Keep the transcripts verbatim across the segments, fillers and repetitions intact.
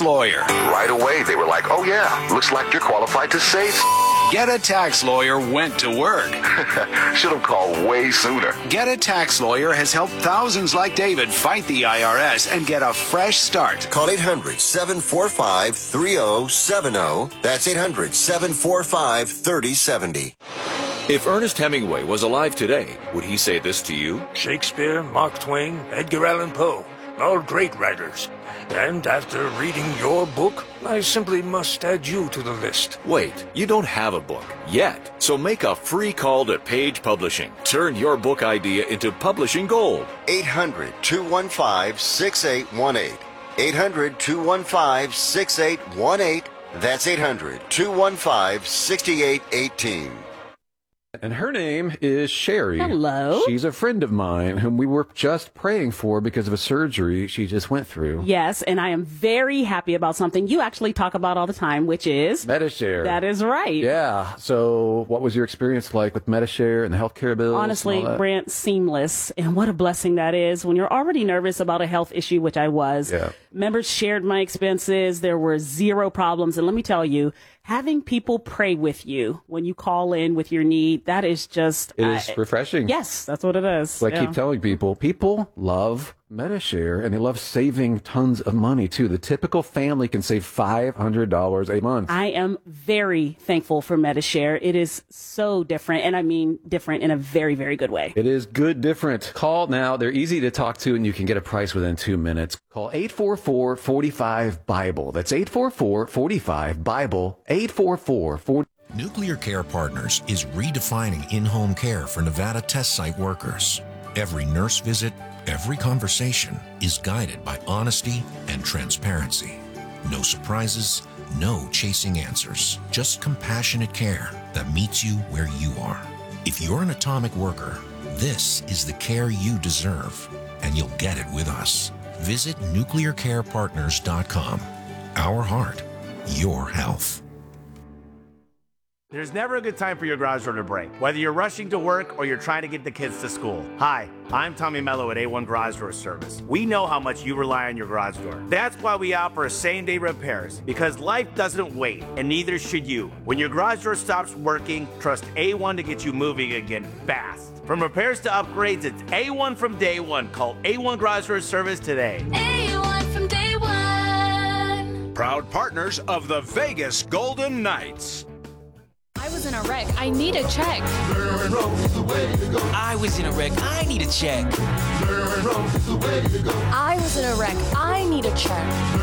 lawyer. Right away, they were like, oh yeah, looks like you're qualified to say. Get a Tax Lawyer went to work. Should have called way sooner. Get a Tax Lawyer has helped thousands like David fight the I R S and get a fresh start. Call eight hundred, seven four five, three oh seven oh. That's eight hundred, seven four five, three oh seven oh. If Ernest Hemingway was alive today, would he say this to you? Shakespeare, Mark Twain, Edgar Allan Poe, all great writers. And after reading your book, I simply must add you to the list. Wait, you don't have a book yet. So make a free call to Page Publishing. Turn your book idea into publishing gold. eight hundred, two one five, six eight one eight. eight hundred, two one five, six eight one eight. That's eight hundred, two one five, six eight one eight. And her name is Sherry. Hello. She's a friend of mine whom we were just praying for because of a surgery she just went through. Yes, and I am very happy about something you actually talk about all the time, which is Medi-Share. That is right. Yeah. So what was your experience like with Medi-Share and the healthcare bills? Honestly, Brent, seamless. And what a blessing that is when you're already nervous about a health issue, which I was. Yeah. Members shared my expenses. There were zero problems. And let me tell you, having people pray with you when you call in with your need, that is just... It is uh, refreshing. Yes, that's what it is. So I yeah. keep telling people, people love Medi-Share, and they love saving tons of money, too. The typical family can save five hundred dollars a month. I am very thankful for Medi-Share. It is so different, and I mean different in a very, very good way. It is good different. Call now. They're easy to talk to, and you can get a price within two minutes. Call eight four four, four five, BIBLE. That's eight four four, four five, BIBLE, eight four four, four... Nuclear Care Partners is redefining in-home care for Nevada test site workers. Every nurse visit, every conversation is guided by honesty and transparency. No surprises, no chasing answers, just compassionate care that meets you where you are. If you're an atomic worker, this is the care you deserve, and you'll get it with us. Visit nuclear care partners dot com. Our heart, your health. There's never a good time for your garage door to break, whether you're rushing to work or you're trying to get the kids to school. Hi, I'm Tommy Mello at A one Garage Door Service. We know how much you rely on your garage door. That's why we offer same-day repairs, because life doesn't wait, and neither should you. When your garage door stops working, trust A one to get you moving again fast. From repairs to upgrades, it's A one from day one. Call A one Garage Door Service today. A one from day one. Proud partners of the Vegas Golden Knights. I was in a wreck. I need a check. I was in a wreck. I need a check. I was in a wreck. I need a check.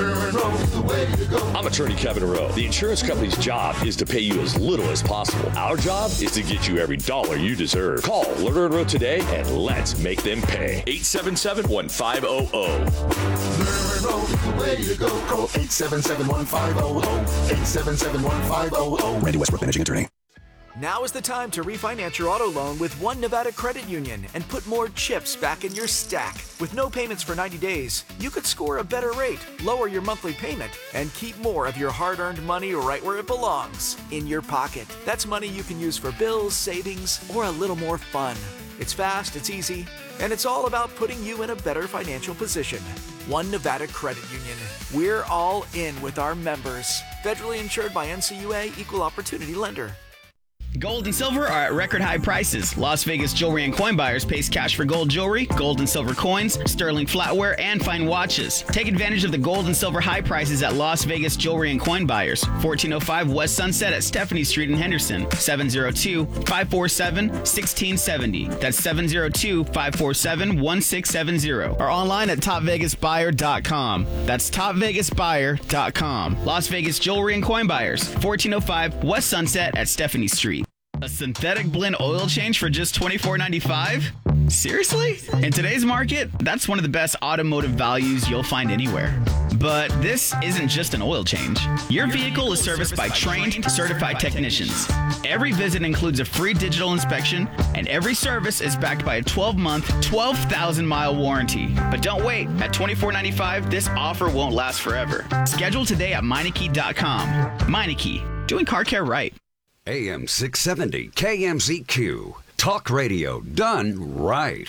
I'm attorney Kevin Rowe. The insurance company's job is to pay you as little as possible. Our job is to get you every dollar you deserve. Call Lerner and Rowe today and let's make them pay. eight seven seven, one five zero zero. Lerner and Rowe is the way to go. Call eight seven seven, one five zero zero. eight seven seven, one five zero zero. Randy Westbrook, managing attorney. Now is the time to refinance your auto loan with One Nevada Credit Union and put more chips back in your stack. With no payments for ninety days, you could score a better rate, lower your monthly payment, and keep more of your hard-earned money right where it belongs, in your pocket. That's money you can use for bills, savings, or a little more fun. It's fast, it's easy, and it's all about putting you in a better financial position. One Nevada Credit Union. We're all in with our members. Federally insured by N C U A, Equal Opportunity Lender. Gold and silver are at record high prices. Las Vegas Jewelry and Coin Buyers pays cash for gold jewelry, gold and silver coins, sterling flatware, and fine watches. Take advantage of the gold and silver high prices at Las Vegas Jewelry and Coin Buyers, fourteen oh five West Sunset at Stephanie Street in Henderson, seven oh two, five four seven, one six seven oh. That's seven oh two, five four seven, one six seven oh. Or online at top vegas buyer dot com. That's top vegas buyer dot com. Las Vegas Jewelry and Coin Buyers, fourteen oh five West Sunset at Stephanie Street. A synthetic blend oil change for just twenty-four ninety-five? Seriously? In today's market, that's one of the best automotive values you'll find anywhere. But this isn't just an oil change. Your vehicle is serviced by trained, certified technicians. Every visit includes a free digital inspection, and every service is backed by a twelve-month, twelve thousand mile warranty. But don't wait. At twenty-four ninety-five, this offer won't last forever. Schedule today at Meineke dot com. Meineke, doing car care right. A M six seventy K M Z Q. Talk radio done right.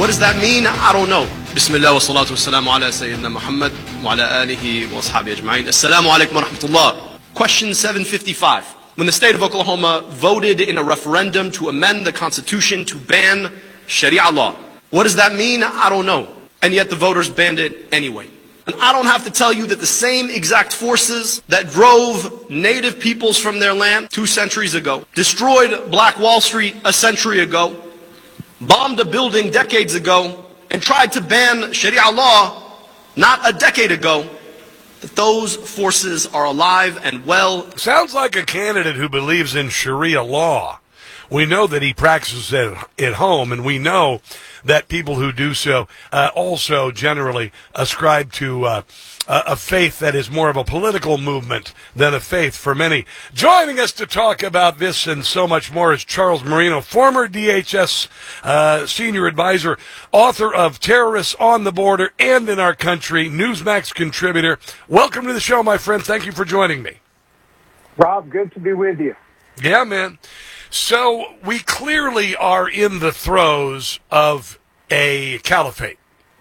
What does that mean? I don't know. Bismillah wa salatu wa salamu ala Sayyidina Muhammad wa ala alihi wa ashabi ajma'in. Assalamu alaikum wa rahmatullah. Question seven fifty-five. When the state of Oklahoma voted in a referendum to amend the Constitution to ban Sharia law. What does that mean? I don't know. And yet the voters banned it anyway. And I don't have to tell you that the same exact forces that drove native peoples from their land two centuries ago, destroyed Black Wall Street a century ago, bombed a building decades ago, and tried to ban Sharia law not a decade ago, that those forces are alive and well. Sounds like a candidate who believes in Sharia law. We know that he practices it at home, and we know that people who do so uh, also generally ascribe to uh, a faith that is more of a political movement than a faith for many. Joining us to talk about this and so much more is Charles Marino, former D H S uh, senior advisor, author of Terrorists on the Border and in Our Country, Newsmax contributor. Welcome to the show, my friend. Thank you for joining me. Rob, good to be with you. Yeah, man. So we clearly are in the throes of a caliphate.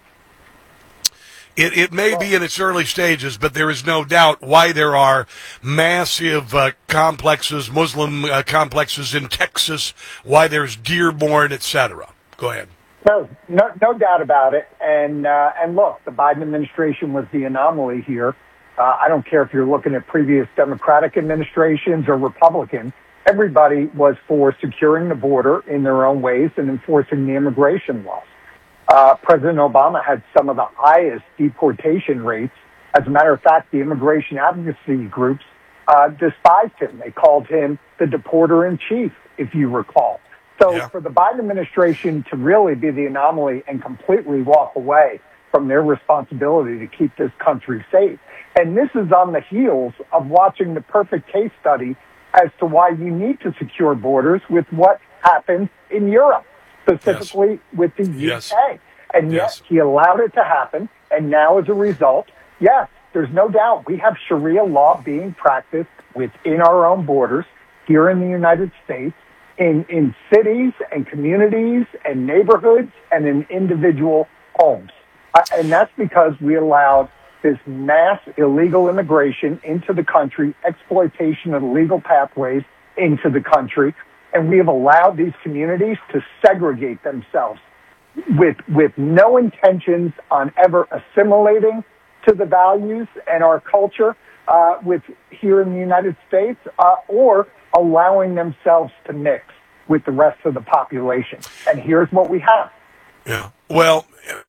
It, it may be in its early stages, but there is no doubt why there are massive uh, complexes, Muslim uh, complexes in Texas, why there's Dearborn, et cetera. Go ahead. No, no, no doubt about it. And uh, and look, the Biden administration was the anomaly here. Uh, I don't care if you're looking at previous Democratic administrations or Republican. Everybody was for securing the border in their own ways and enforcing the immigration laws. Uh, President Obama had some of the highest deportation rates. As a matter of fact, the immigration advocacy groups uh, despised him. They called him the deporter-in-chief, if you recall. So yeah. For the Biden administration to really be the anomaly and completely walk away from their responsibility to keep this country safe. And this is on the heels of watching the perfect case study as to why you need to secure borders with what happened in Europe, specifically yes. with the U K. Yes. And yes. yet he allowed it to happen. And now as a result, yes, there's no doubt we have Sharia law being practiced within our own borders here in the United States, in, in cities and communities and neighborhoods and in individual homes. Uh, and that's because we allowed this mass illegal immigration into the country, exploitation of the legal pathways into the country, and we have allowed these communities to segregate themselves with with no intentions on ever assimilating to the values and our culture uh, with here in the United States uh, or allowing themselves to mix with the rest of the population. And here's what we have. Yeah. Well,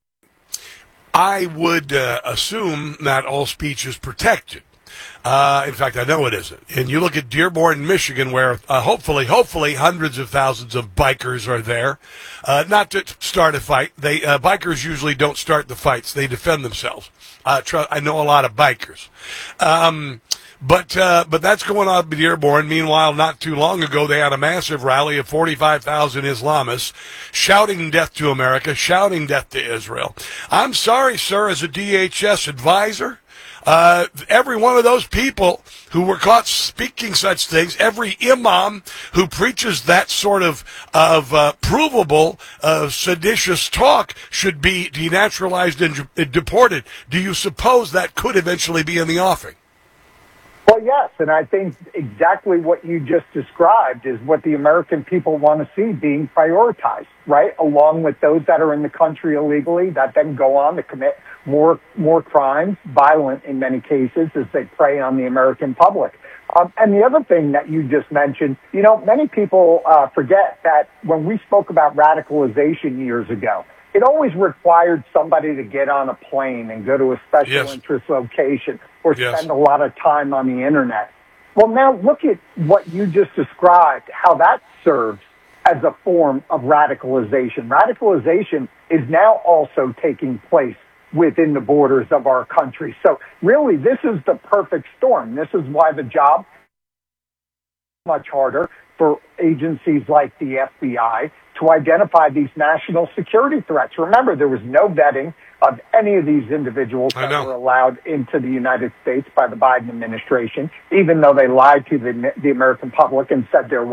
I would uh, assume that all speech is protected. Uh, in fact, I know it isn't. And you look at Dearborn, Michigan, where uh, hopefully, hopefully hundreds of thousands of bikers are there. Uh, not to start a fight. They uh, bikers usually don't start the fights. They defend themselves. Uh, tr- I know a lot of bikers. Um, but uh, but that's going on in Dearborn. Meanwhile, not too long ago, they had a massive rally of forty-five thousand Islamists shouting death to America, shouting death to Israel. I'm sorry, sir, as a D H S advisor, Uh, every one of those people who were caught speaking such things, every imam who preaches that sort of of uh, provable, uh, seditious talk should be denaturalized and uh, deported. Do you suppose that could eventually be in the offing? Well, yes, and I think exactly what you just described is what the American people want to see being prioritized, right? Along with those that are in the country illegally that then go on to commit more more crimes, violent in many cases, as they prey on the American public. Um, and the other thing that you just mentioned, you know, many people uh, forget that when we spoke about radicalization years ago, it always required somebody to get on a plane and go to a special yes. interest location or yes. spend a lot of time on the internet. Well, now look at what you just described, how that serves as a form of radicalization. Radicalization is now also taking place within the borders of our country. So really, this is the perfect storm. This is why the job is much harder for agencies like the F B I to identify these national security threats. Remember, there was no vetting of any of these individuals that were allowed into the United States by the Biden administration, even though they lied to the, the American public and said there